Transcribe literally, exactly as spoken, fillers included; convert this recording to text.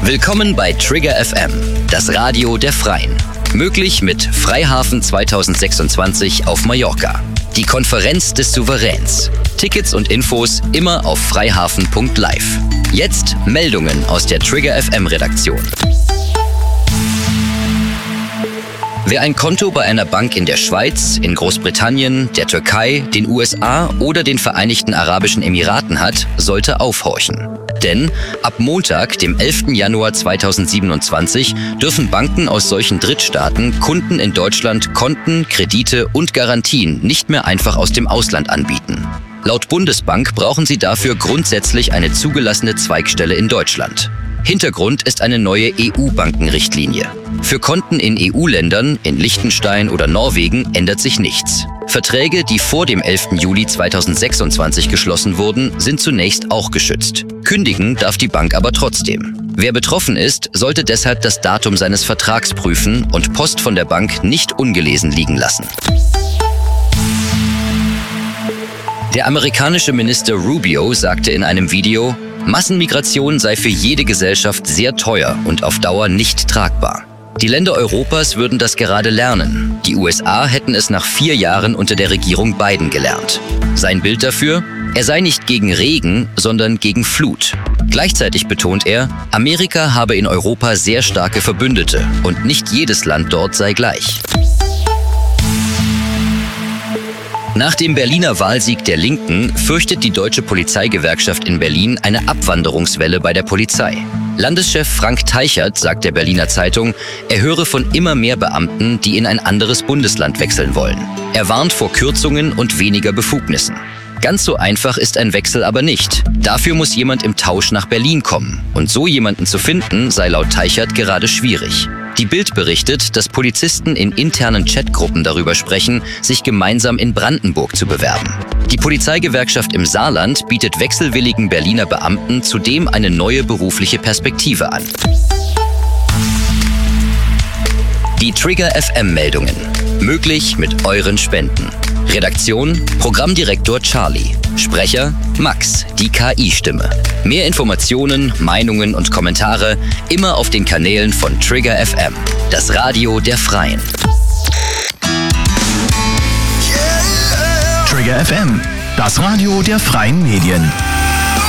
Willkommen bei Trigger F M, das Radio der Freien. Möglich mit Freihafen zweitausendsechsundzwanzig auf Mallorca. Die Konferenz des Souveräns. Tickets und Infos immer auf freihafen punkt live. Jetzt Meldungen aus der Trigger F M Redaktion. Wer ein Konto bei einer Bank in der Schweiz, in Großbritannien, der Türkei, den U S A oder den Vereinigten Arabischen Emiraten hat, sollte aufhorchen. Denn ab Montag, dem elften Januar zweitausendsiebenundzwanzig, dürfen Banken aus solchen Drittstaaten Kunden in Deutschland Konten, Kredite und Garantien nicht mehr einfach aus dem Ausland anbieten. Laut Bundesbank brauchen sie dafür grundsätzlich eine zugelassene Zweigstelle in Deutschland. Hintergrund ist eine neue E U-Bankenrichtlinie. Für Konten in E U-Ländern, in Liechtenstein oder Norwegen, ändert sich nichts. Verträge, die vor dem elften Juli zweitausendsechsundzwanzig geschlossen wurden, sind zunächst auch geschützt. Kündigen darf die Bank aber trotzdem. Wer betroffen ist, sollte deshalb das Datum seines Vertrags prüfen und Post von der Bank nicht ungelesen liegen lassen. Der amerikanische Minister Rubio sagte in einem Video, Massenmigration sei für jede Gesellschaft sehr teuer und auf Dauer nicht tragbar. Die Länder Europas würden das gerade lernen. Die U S A hätten es nach vier Jahren unter der Regierung Biden gelernt. Sein Bild dafür? Er sei nicht gegen Regen, sondern gegen Flut. Gleichzeitig betont er, Amerika habe in Europa sehr starke Verbündete und nicht jedes Land dort sei gleich. Nach dem Berliner Wahlsieg der Linken fürchtet die Deutsche Polizeigewerkschaft in Berlin eine Abwanderungswelle bei der Polizei. Landeschef Frank Teichert sagt der Berliner Zeitung, er höre von immer mehr Beamten, die in ein anderes Bundesland wechseln wollen. Er warnt vor Kürzungen und weniger Befugnissen. Ganz so einfach ist ein Wechsel aber nicht. Dafür muss jemand im Tausch nach Berlin kommen. Und so jemanden zu finden, sei laut Teichert gerade schwierig. Die Bild berichtet, dass Polizisten in internen Chatgruppen darüber sprechen, sich gemeinsam in Brandenburg zu bewerben. Die Polizeigewerkschaft im Saarland bietet wechselwilligen Berliner Beamten zudem eine neue berufliche Perspektive an. Die Trigger F M-Meldungen. Möglich mit euren Spenden. Redaktion: Programmdirektor Charlie. Sprecher: Max, die K I-Stimme. Mehr Informationen, Meinungen und Kommentare immer auf den Kanälen von Trigger F M, das Radio der Freien. Trigger F M, das Radio der Freien Medien.